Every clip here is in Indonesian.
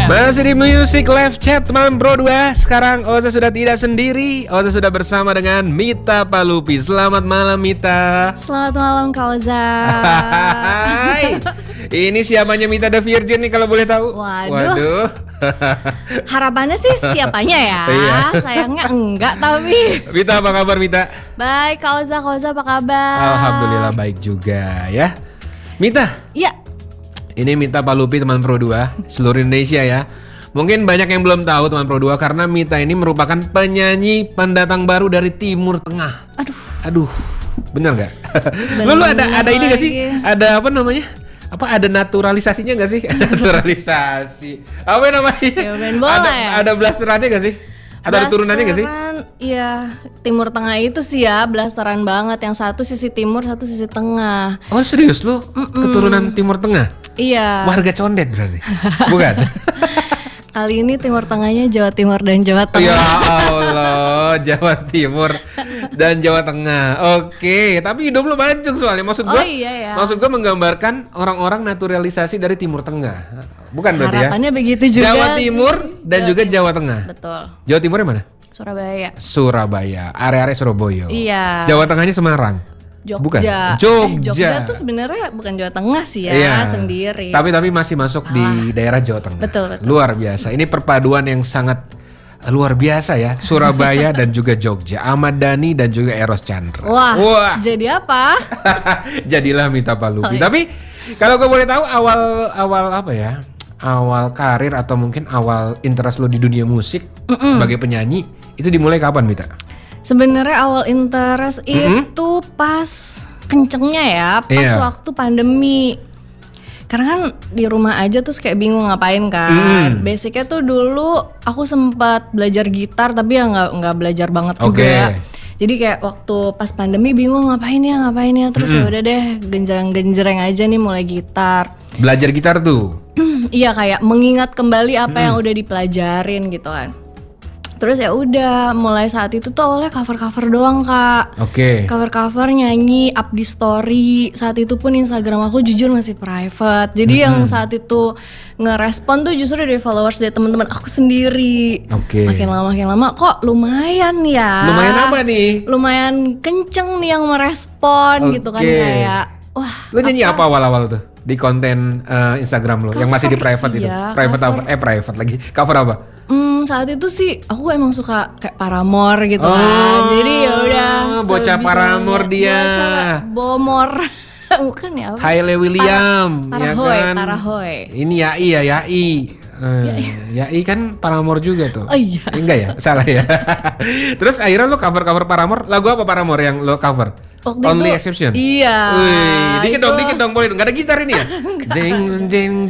Masih di Music Live Chat teman Pro 2. Sekarang Oza sudah tidak sendiri. Oza sudah bersama dengan Mita Palupi. Selamat malam Mita. Selamat malam Kak Oza. Hai. Ini siapanya Mita the Virgin nih kalau boleh tahu? Waduh. Harapannya sih siapanya ya. Iya. Sayangnya enggak tapi. Mita apa kabar Mita? Baik Kak Oza apa kabar? Alhamdulillah baik juga ya. Mita. Iya. Ini Mita Palupi teman Pro 2 seluruh Indonesia ya. Mungkin banyak yang belum tahu teman Pro 2 karena Mita ini merupakan penyanyi pendatang baru dari Timur Tengah. Aduh, bener nggak? Lu ada ini nggak sih? Ada apa namanya? Apa ada naturalisasinya nggak sih? Naturalisasi. Apa namanya? Ya, main bola ya? Ada blasterannya nggak sih? Ada turunannya nggak sih? Iya, Timur Tengah itu sih ya blasteran banget. Yang satu sisi timur, satu sisi tengah. Oh serius lu? Keturunan Timur Tengah? Iya. Warga condet berarti? Bukan? Kali ini Timur Tengahnya Jawa Timur dan Jawa Tengah. Ya Allah, Jawa Timur dan Jawa Tengah. Oke, tapi hidup lu mancung soalnya. Maksud gua, iya ya. maksud gua menggambarkan orang-orang naturalisasi dari Timur Tengah. Bukan berarti ya? Harapannya begitu juga. Jawa Timur dan juga Jawa Tengah. Betul. Jawa Timurnya mana? Surabaya. Surabaya, area-area Surabaya. Iya. Jawa Tengahnya Semarang. Jogja. Bukan. Jogja tuh sebenarnya bukan Jawa Tengah sih ya, iya, sendiri. Tapi masih masuk di daerah Jawa Tengah. Betul. Luar biasa. Ini perpaduan yang sangat luar biasa ya. Surabaya dan juga Jogja. Ahmad Dhani dan juga Eros Chandra. Wah. Jadi apa? Jadilah Mita Palupi. Oh, iya. Tapi kalau gue boleh tahu awal apa ya? Awal karir atau mungkin awal interest lo di dunia musik sebagai penyanyi itu dimulai kapan Mita? Sebenarnya awal interest itu pas kencengnya ya, pas waktu pandemi. Karena kan di rumah aja terus kayak bingung ngapain kan. Basicnya tuh dulu aku sempat belajar gitar tapi ya nggak belajar banget juga. Jadi kayak waktu pas pandemi bingung ngapain ya. Terus ya udah deh genjreng aja nih mulai gitar. Belajar gitar tuh? Iya kayak mengingat kembali apa yang udah dipelajarin gitu kan. Terus ya udah mulai saat itu tuh awalnya cover doang Kak. Oke. Cover nyanyi, up di story. Saat itu pun Instagram aku jujur masih private. Jadi yang saat itu ngerespon tuh justru dari followers dari teman-teman aku sendiri. Oke. Makin lama kok lumayan ya. Lumayan apa nih? Lumayan kenceng nih yang merespon gitu kan kayak wah. Lu nyanyi apa awal-awal tuh di konten Instagram lo yang masih di private itu? Ya, Private lagi. Cover apa? Saat itu sih aku emang suka kayak Paramore gitu kan. Jadi ya udah bocah Paramore dia. Bocah Bomor. Bukan ya apa? Haile William ya kan. Parahoy. Ini Yai. Yai kan Paramore juga tuh. Oh iya. Enggak ya? Salah ya. Terus akhirnya lo cover Paramore. Lagu apa Paramore yang lo cover? Waktu Only itu, Exception. Iya. Wih, dikit dong boleh. Enggak ada gitar ini ya? Jeng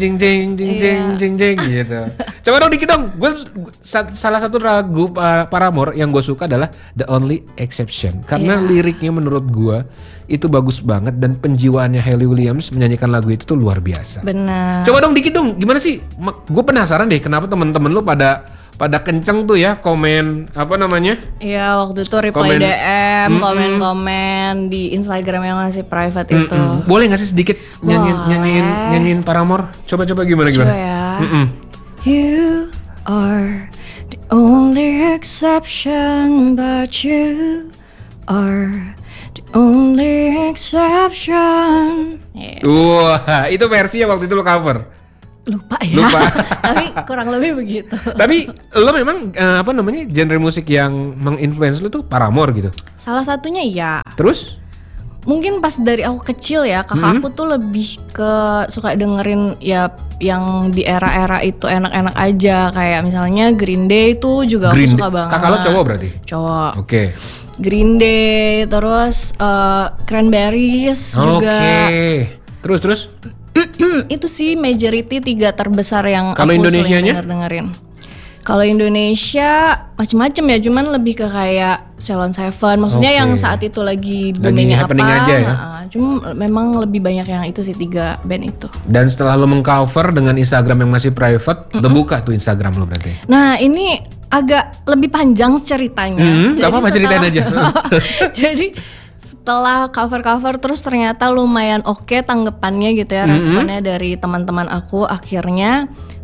gitu. Coba dong dikit dong. Gue salah satu lagu Paramore yang gue suka adalah The Only Exception karena liriknya menurut gue itu bagus banget dan penjiwaannya Hayley Williams menyanyikan lagu itu tuh luar biasa. Benar. Coba dong dikit dong. Gimana sih? Gue penasaran deh kenapa teman-teman lu pada kenceng tuh ya komen apa namanya? Iya waktu itu reply DM, komen di Instagram yang masih private itu. Boleh nggak sih sedikit nyanyiin Paramore? Coba gimana? Coba ya. You are the only exception, but you are the only exception. Wah, itu versinya waktu itu lo cover. Lupa ya. Tapi kurang lebih begitu. Tapi lo memang genre musik yang menginfluence lo tuh Paramore gitu. Salah satunya ya. Terus? Mungkin pas dari aku kecil ya, kakak aku tuh lebih ke suka dengerin ya yang di era-era itu enak-enak aja. Kayak misalnya Green Day itu juga aku suka banget. Kakak lo cowok berarti? Cowok. Oke. Green Day, terus Cranberries juga. Oke. Terus? Itu sih majority 3 terbesar yang kalau aku Indonesianya? sering dengerin. Kalau Indonesia macem-macem ya, cuman lebih ke kayak Ceylon Seven. Maksudnya yang saat itu lagi boomingnya apa? Aja ya? Cuma memang lebih banyak yang itu sih 3 band itu. Dan setelah lo mengcover dengan Instagram yang masih private, lo buka tuh Instagram lo berarti? Nah ini agak lebih panjang ceritanya. Gak apa-apa ceritain aja. Jadi setelah cover terus ternyata lumayan oke tanggapannya gitu ya, responnya dari teman-teman aku. Akhirnya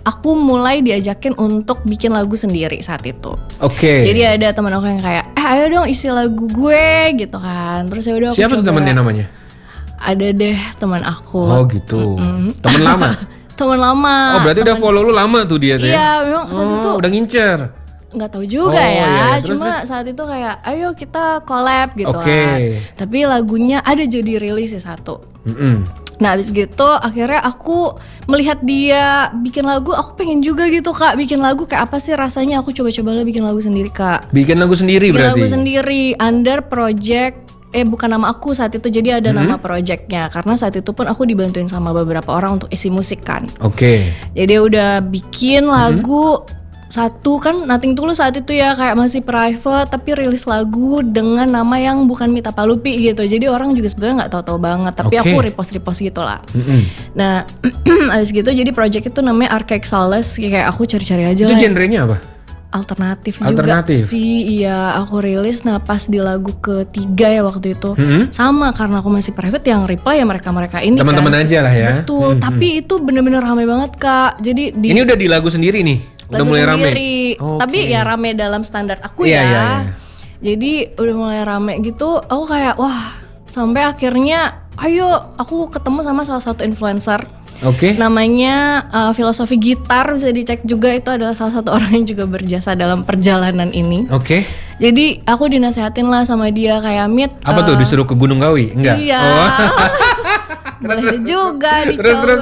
aku mulai diajakin untuk bikin lagu sendiri saat itu. Oke. Jadi ada teman aku yang kayak, ayo dong isi lagu gue gitu kan. Terus ya udah aku Siapa tuh temennya namanya? Ada deh teman aku. Oh gitu. Temen lama? Teman lama. Oh berarti udah follow lu lama tuh dia tuh ya? Iya memang saat itu. Udah ngincer? Nggak tahu juga ya. Terus, cuma saat itu kayak, ayo kita collab gitu kan. Tapi lagunya ada jadi rilis ya satu. Nah abis gitu akhirnya aku melihat dia bikin lagu, aku pengen juga gitu Kak bikin lagu kayak apa sih rasanya, aku coba-coba lah bikin lagu sendiri Kak. Bikin lagu sendiri berarti? Bikin lagu sendiri under project, bukan nama aku saat itu, jadi ada nama projectnya. Karena saat itu pun aku dibantuin sama beberapa orang untuk isi musik kan. Oke. Jadi udah bikin lagu satu kan Nothing Tulus saat itu ya kayak masih private tapi rilis lagu dengan nama yang bukan Mita Palupi gitu. Jadi orang juga sebenarnya nggak tahu-tahu banget tapi aku repost gitu lah. Nah abis gitu jadi project itu namanya Archaic Solace, kayak aku cari-cari aja itu lah. Itu genrenya apa? Alternatif juga sih, iya aku rilis. Nah pas di lagu ketiga ya waktu itu sama karena aku masih private yang reply ya mereka ini teman-teman kan, aja lah ya. Betul, tapi itu bener-bener rame banget Kak. Jadi ini udah di lagu sendiri nih? Udah lagu mulai sendiri, rame? Tapi ya rame dalam standar aku ya. Jadi udah mulai rame gitu, aku kayak wah sampai akhirnya ayo aku ketemu sama salah satu influencer. Namanya Filosofi Gitar, bisa dicek juga, itu adalah salah satu orang yang juga berjasa dalam perjalanan ini. Jadi aku dinasehatin lah sama dia kayak Mit. Apa tuh disuruh ke Gunung Kawi? Enggak? Iya. Boleh juga dicoba.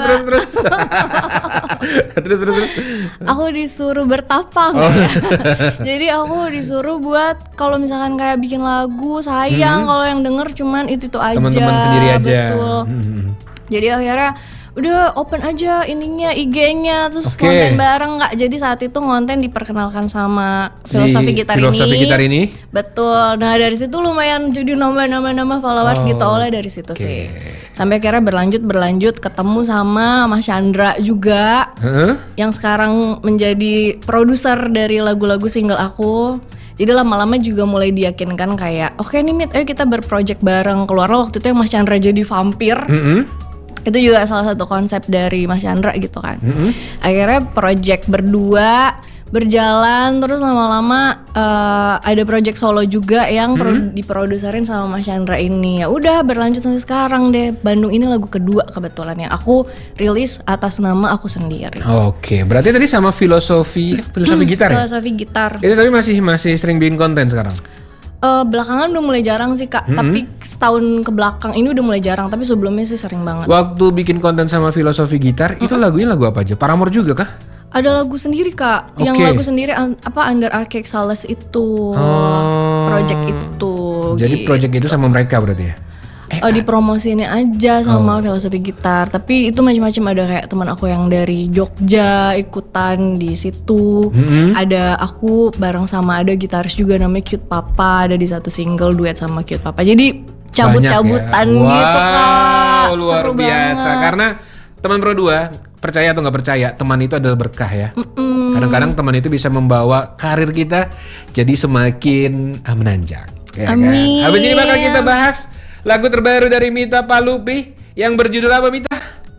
Terus. Aku disuruh bertapang. Jadi aku disuruh buat kalau misalkan kayak bikin lagu sayang kalau yang denger cuman itu aja. Teman-teman sendiri aja. Betul. Jadi akhirnya udah open aja ininya IG-nya terus konten bareng nggak. Jadi saat itu konten diperkenalkan sama Filosofi Gitar ini. Betul. Nah dari situ lumayan jadi nambah followers gitu oleh dari situ sih. Sampai akhirnya berlanjut ketemu sama Mas Chandra juga yang sekarang menjadi produser dari lagu-lagu single aku. Jadi lama-lama juga mulai diyakinkan kayak oke nih Mit, ayo kita berproject bareng. Keluarlah waktu itu yang Mas Chandra jadi vampir. Itu juga salah satu konsep dari Mas Chandra gitu kan. Akhirnya project berdua berjalan terus lama-lama ada project solo juga yang diproduserin sama Mas Chandra ini. Ya udah berlanjut sampai sekarang deh. Bandung ini lagu kedua kebetulan yang aku rilis atas nama aku sendiri. Oke, berarti tadi sama Filosofi Gitar ya? Filosofi Gitar. Itu tapi masih sering bikin konten sekarang? Belakangan udah mulai jarang sih Kak, tapi setahun ke belakang ini udah mulai jarang, tapi sebelumnya sih sering banget. Waktu bikin konten sama Filosofi Gitar, itu lagunya lagu apa aja? Paramore juga kah? Ada lagu sendiri Kak, yang lagu sendiri Under Archaic Solace itu, project itu. Jadi gitu. Project itu sama mereka berarti ya? Dipromosiinnya aja sama Filosofi Gitar, tapi itu macam-macam. Ada kayak teman aku yang dari Jogja ikutan di situ. Ada aku bareng sama ada gitaris juga namanya Cute Papa, ada di satu single duet sama Cute Papa. Jadi cabut-cabutan gitu Kak. Luar seru biasa banget. Karena teman Pro 2 percaya atau nggak percaya, teman itu adalah berkah ya. Kadang-kadang teman itu bisa membawa karir kita jadi semakin menanjak. Ya Amin. Kan? Habis ini bakal kita bahas lagu terbaru dari Mita Palupi yang berjudul apa Mita?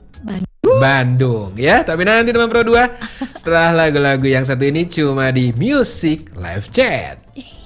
Bandung ya. Tapi nanti teman Pro 2 setelah lagu-lagu yang satu ini cuma di Music Live Chat.